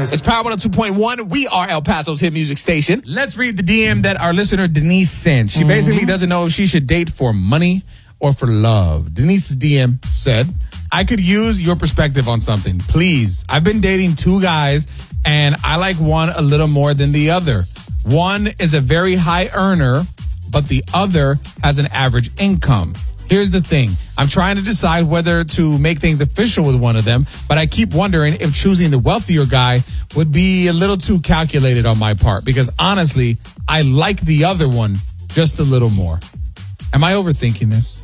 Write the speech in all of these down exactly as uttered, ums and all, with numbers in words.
It's Power one oh two point one. We are El Paso's hit music station. Let's read the D M that our listener Denise sent. She mm-hmm. basically doesn't know if she should date for money or for love. Denise's D M said, I could use your perspective on something. Please. I've been dating two guys and I like one a little more than the other. One is a very high earner, but the other has an average income. Here's the thing. I'm trying to decide whether to make things official with one of them, but I keep wondering if choosing the wealthier guy would be a little too calculated on my part because honestly, I like the other one just a little more. Am I overthinking this?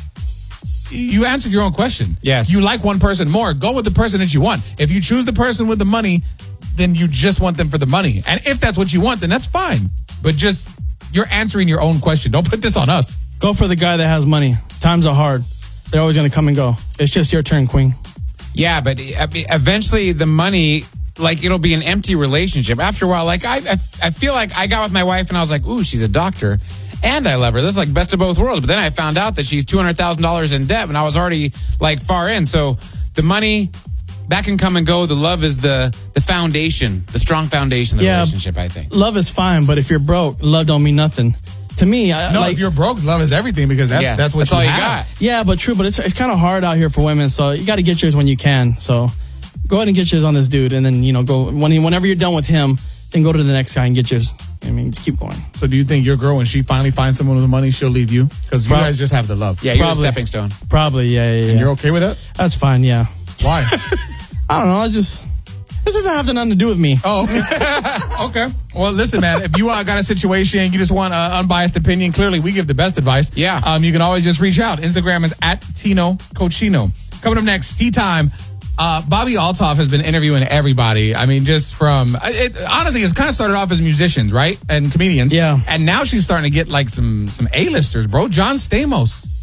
You answered your own question. Yes. You like one person more. Go with the person that you want. If you choose the person with the money, then you just want them for the money. And if that's what you want, then that's fine. But just, you're answering your own question. Don't put this on us. Go for the guy that has money. Times are hard. They're always going to come and go. It's just your turn, Queen. Yeah, but eventually the money, like, it'll be an empty relationship. After a while, like, I, I, I feel like I got with my wife and I was like, ooh, she's a doctor. And I love her. This is like best of both worlds. But then I found out that she's two hundred thousand dollars in debt and I was already, like, far in. So the money, that can come and go. The love is the the foundation, the strong foundation of the yeah, relationship, I think. Love is fine, but if you're broke, love don't mean nothing. To me, I, no, like, if you're broke, love is everything because that's yeah, that's what that's you all you have. got. Yeah, but true, but it's it's kind of hard out here for women, so you got to get yours when you can. So go ahead and get yours on this dude, and then, you know, go when he, whenever you're done with him, then go to the next guy and get yours. I mean, just keep going. So do you think your girl, when she finally finds someone with the money, she'll leave you? Because you Prob- guys just have the love. Yeah, you're Probably. a stepping stone. Probably, yeah, yeah, yeah. And you're okay with that? That's fine, yeah. Why? I don't know, I just... This doesn't have nothing to do with me. Oh, okay. Okay. Well, listen, man, if you uh, got a situation, you just want an unbiased opinion, clearly we give the best advice. Yeah. Um, you can always just reach out. Instagram is at Tino Cochino. Coming up next, tea time. Uh, Bobby Altoff has been interviewing everybody. I mean, just from, it, honestly, it's kind of started off as musicians, right? And comedians. Yeah. And now she's starting to get like some, some A-listers, bro. John Stamos